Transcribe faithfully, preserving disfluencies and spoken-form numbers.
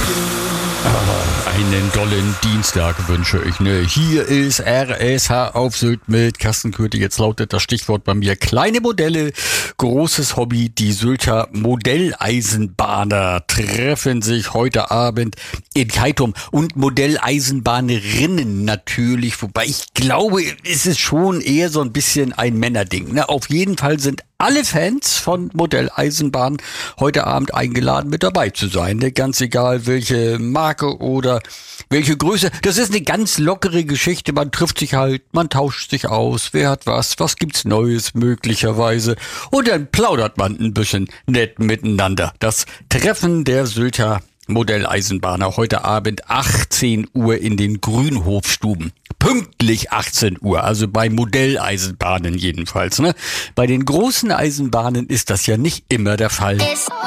Einen dollen Dienstag wünsche ich, ne? Hier ist R S H auf Sylt mit Carsten Kürti. Jetzt lautet das Stichwort bei mir: kleine Modelle, großes Hobby. Die Sylter Modelleisenbahner treffen sich heute Abend in Keitum und Modelleisenbahnerinnen natürlich. Wobei ich glaube, es ist schon eher so ein bisschen ein Männerding, ne? Auf jeden Fall sind alle Fans von Modelleisenbahn heute Abend eingeladen, mit dabei zu sein. Ganz egal, welche Marke oder welche Größe. Das ist eine ganz lockere Geschichte. Man trifft sich halt, man tauscht sich aus. Wer hat was? Was gibt's Neues möglicherweise? Und dann plaudert man ein bisschen nett miteinander. Das Treffen der Sylter Modelleisenbahner heute Abend achtzehn Uhr in den Grünhofstuben. Pünktlich achtzehn Uhr, also bei Modelleisenbahnen jedenfalls, ne? Bei den großen Eisenbahnen ist das ja nicht immer der Fall.